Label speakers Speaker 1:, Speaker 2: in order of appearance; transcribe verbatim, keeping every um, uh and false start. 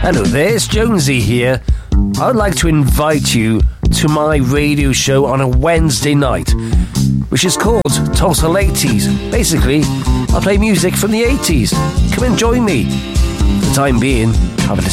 Speaker 1: Hello there, it's Jonesy here. I'd like to invite you to my radio show on a Wednesday night, which is called Total eighties. Basically, I'll play music from the eighties. Come and join me. For the time being, have a